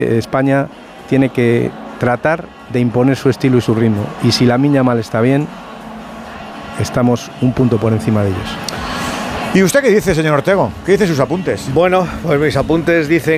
España tiene que tratar de imponer su estilo y su ritmo. Y si Lamine Yamal está bien, estamos un punto por encima de ellos. ¿Y usted qué dice, señor Ortego? ¿Qué dicen sus apuntes? Bueno, pues mis apuntes dicen